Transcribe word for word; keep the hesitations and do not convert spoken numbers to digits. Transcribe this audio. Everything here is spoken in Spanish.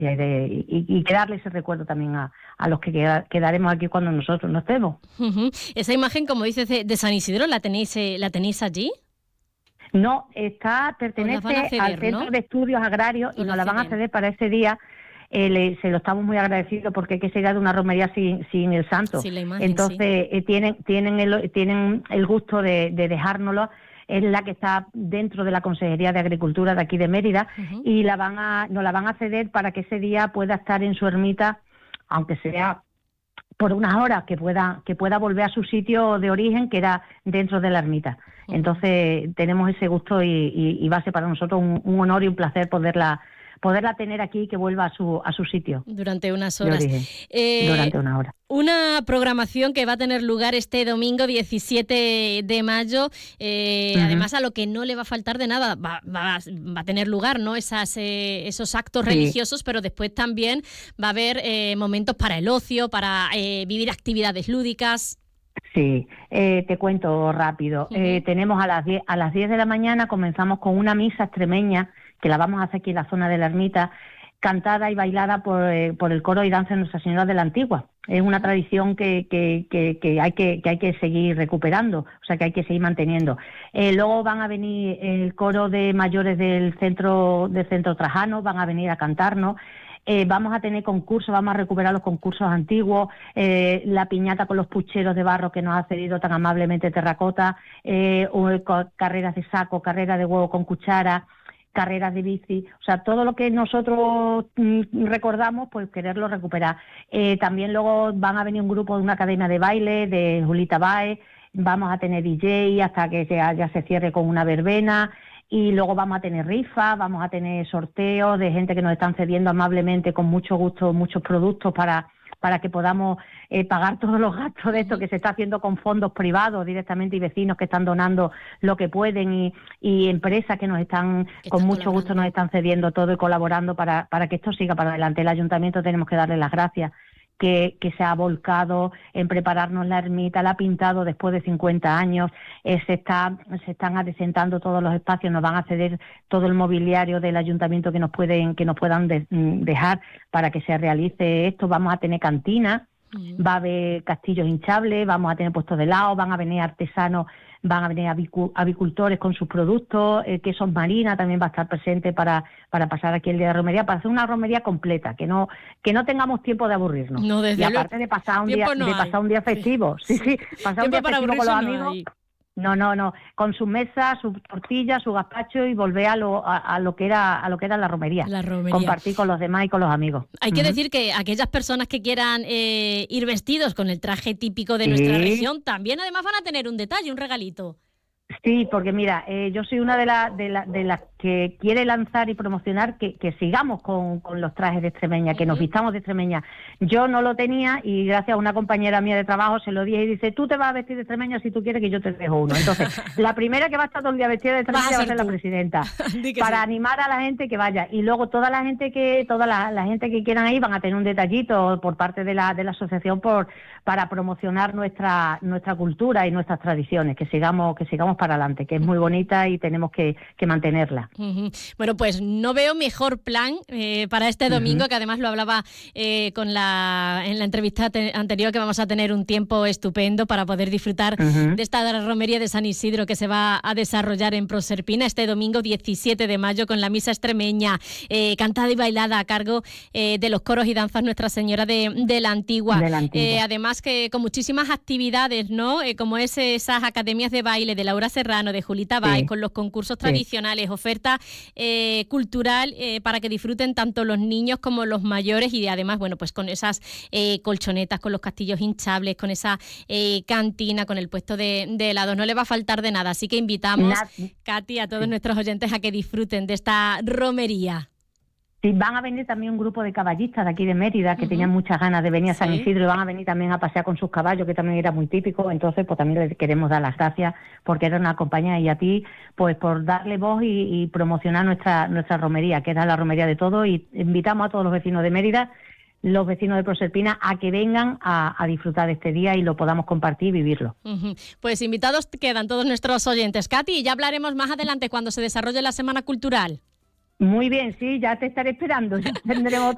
y, hay de, y, y que darle ese recuerdo también a, a los que queda, quedaremos aquí cuando nosotros no estemos. Uh-huh. Esa imagen, como dices, de, de San Isidro, ¿la tenéis, eh, la tenéis allí? No, está pertenece ceder, al Centro ¿no? de Estudios Agrarios y nos la van a ceder para ese día. Eh, le, se lo estamos muy agradecidos porque que sería de una romería sin, sin el santo. Sin la imagen, Entonces sí. eh, tienen tienen el, tienen el gusto de, de dejárnoslo. Es la que está dentro de la Consejería de Agricultura de aquí de Mérida, uh-huh. y la van a nos la van a ceder para que ese día pueda estar en su ermita, aunque sea por unas horas, que pueda que pueda volver a su sitio de origen, que era dentro de la ermita. Uh-huh. Entonces tenemos ese gusto y, y, y va a ser para nosotros un, un honor y un placer poderla poderla tener aquí y que vuelva a su a su sitio. Durante unas horas. Eh, Durante una hora. Una programación que va a tener lugar este domingo diecisiete de mayo, eh, uh-huh. además a lo que no le va a faltar de nada, va, va, va a tener lugar, ¿no? Esas, eh, esos actos sí. religiosos, pero después también va a haber eh, momentos para el ocio, para eh, vivir actividades lúdicas. Sí, eh, te cuento rápido. Uh-huh. Eh, tenemos a las diez, a las diez de la mañana comenzamos con una misa extremeña, que la vamos a hacer aquí en la zona de la ermita, cantada y bailada por, eh, por el coro y danza de Nuestra Señora de la Antigua. Es una tradición que, que, que, que, hay que, que hay que seguir recuperando, o sea que hay que seguir manteniendo. Eh, luego van a venir el coro de mayores del centro, del centro Trajano, van a venir a cantarnos. Eh, vamos a tener concursos, vamos a recuperar los concursos antiguos, eh, la piñata con los pucheros de barro que nos ha cedido tan amablemente Terracota, eh, o, carreras de saco, carreras de huevo con cuchara, carreras de bici, o sea, todo lo que nosotros mm, recordamos, pues quererlo recuperar. Eh, también luego van a venir un grupo de una cadena de baile, de Julita Baez, vamos a tener D J hasta que ya, ya se cierre con una verbena, y luego vamos a tener rifas, vamos a tener sorteos de gente que nos están cediendo amablemente con mucho gusto muchos productos para... para que podamos eh, pagar todos los gastos de esto que se está haciendo con fondos privados directamente y vecinos que están donando lo que pueden y, y empresas que nos están, que con mucho gusto nos están cediendo todo y colaborando para, para que esto siga para adelante. El ayuntamiento tenemos que darle las gracias que, que se ha volcado en prepararnos la ermita, la ha pintado después de cincuenta años, eh, se está se están adecentando todos los espacios, nos van a ceder todo el mobiliario del ayuntamiento que nos pueden que nos puedan de, dejar para que se realice esto. Vamos a tener cantina, uh-huh. va a haber castillos hinchables, vamos a tener puestos de helado, van a venir artesanos, van a venir avicultores con sus productos, eh, quesos Marina también va a estar presente para, para pasar aquí el día de romería, para hacer una romería completa, que no que no tengamos tiempo de aburrirnos. No, desde y aparte de pasar un día no de pasar un día festivo, sí, sí, sí pasar un día festivo con los amigos. No No, no, no, con su mesa, su tortilla, su gazpacho y volver a lo, a, a lo que era a lo que era la romería. La romería. Compartir con los demás y con los amigos. Hay que uh-huh. decir que aquellas personas que quieran eh, ir vestidos con el traje típico de sí. nuestra región, también además van a tener un detalle, un regalito. Sí, porque mira, eh, yo soy una de las de, la, de las que quiere lanzar y promocionar que, que sigamos con, con los trajes de extremeña, uh-huh. que nos vistamos de extremeña. Yo no lo tenía y gracias a una compañera mía de trabajo se lo dije y dice, tú te vas a vestir de extremeña si tú quieres que yo te dejo uno. Entonces, la primera que va a estar todo el día vestida de extremeña va a ser la presidenta, para sí. animar a la gente que vaya. Y luego toda la gente que toda la, la gente que quieran ir van a tener un detallito por parte de la de la asociación por para promocionar nuestra nuestra cultura y nuestras tradiciones, que sigamos que sigamos para adelante, que es muy bonita y tenemos que, que mantenerla. Uh-huh. Bueno, pues no veo mejor plan eh, para este domingo, uh-huh. que además lo hablaba eh, con la en la entrevista te- anterior, que vamos a tener un tiempo estupendo para poder disfrutar uh-huh. de esta romería de San Isidro que se va a desarrollar en Proserpina este domingo diecisiete de mayo con la misa extremeña, eh, cantada y bailada a cargo eh, de los coros y danzas Nuestra Señora de, de la Antigua. De la Antigua. Eh, además que con muchísimas actividades, ¿no? Eh, como es esas academias de baile de Laura Serrano, de Julita Baez, sí. con los concursos tradicionales, sí. oferta eh, cultural eh, para que disfruten tanto los niños como los mayores y además, bueno, pues con esas eh, colchonetas, con los castillos hinchables, con esa eh, cantina, con el puesto de, de helados. No le va a faltar de nada, así que invitamos, Nada. Katy, a todos sí. nuestros oyentes a que disfruten de esta romería. Sí, van a venir también un grupo de caballistas de aquí de Mérida que uh-huh. tenían muchas ganas de venir a San sí. Isidro y van a venir también a pasear con sus caballos, que también era muy típico. Entonces, pues también les queremos dar las gracias porque era una compañía y a ti, pues por darle voz y, y promocionar nuestra nuestra romería, que era la romería de todos. Y invitamos a todos los vecinos de Mérida, los vecinos de Proserpina, a que vengan a, a disfrutar de este día y lo podamos compartir y vivirlo. Uh-huh. Pues invitados quedan todos nuestros oyentes. Katy, y ya hablaremos más adelante cuando se desarrolle la Semana Cultural. Muy bien, sí, ya te estaré esperando, ya tendremos otro